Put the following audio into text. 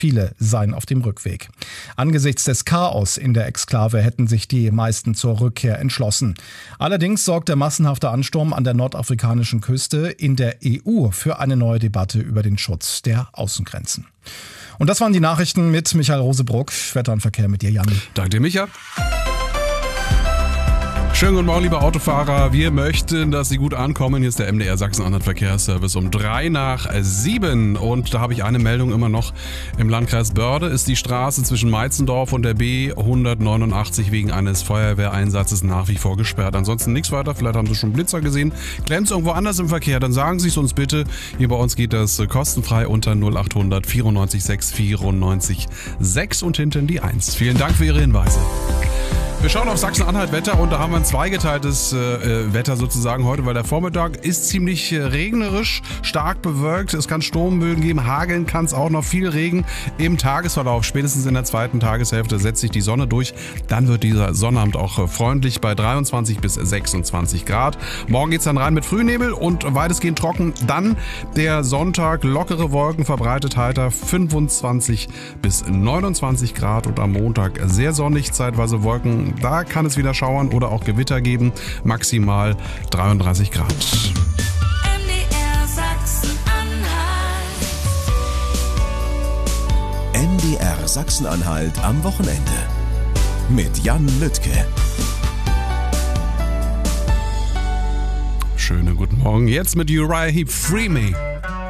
Viele seien auf dem Rückweg. Angesichts des Chaos in der Exklave hätten sich die meisten zur Rückkehr entschlossen. Allerdings sorgt der massenhafte Ansturm an der nordafrikanischen Küste in der EU für eine neue Debatte über den Schutz der Außengrenzen. Und das waren die Nachrichten mit Michael Rosebruck. Wetter und Verkehr mit dir, Jan. Danke dir, Micha. Schönen guten Morgen, liebe Autofahrer. Wir möchten, dass Sie gut ankommen. Hier ist der MDR Sachsen-Anhalt Verkehrsservice um 6:03. Und da habe ich eine Meldung immer noch. Im Landkreis Börde ist die Straße zwischen Meitzendorf und der B189 wegen eines Feuerwehreinsatzes nach wie vor gesperrt. Ansonsten nichts weiter. Vielleicht haben Sie schon Blitzer gesehen. Klemmt es irgendwo anders im Verkehr, dann sagen Sie es uns bitte. Hier bei uns geht das kostenfrei unter 0800 94 6 94 6 und hinten die 1. Vielen Dank für Ihre Hinweise. Wir schauen auf Sachsen-Anhalt Wetter und da haben wir ein zweigeteiltes Wetter sozusagen heute, weil der Vormittag ist ziemlich regnerisch, stark bewölkt. Es kann Sturmböen geben, hageln kann es auch noch, viel Regen im Tagesverlauf. Spätestens in der zweiten Tageshälfte setzt sich die Sonne durch. Dann wird dieser Sonnabend auch freundlich bei 23 bis 26 Grad. Morgen geht's dann rein mit Frühnebel und weitestgehend trocken. Dann der Sonntag, lockere Wolken, verbreitet heiter, 25 bis 29 Grad und am Montag sehr sonnig, zeitweise Wolken. Da kann es wieder schauern oder auch Gewitter geben. Maximal 33 Grad. MDR Sachsen-Anhalt. MDR Sachsen-Anhalt am Wochenende. Mit Jan Lüttke. Schönen guten Morgen. Jetzt mit Uriah Heep, Free Me.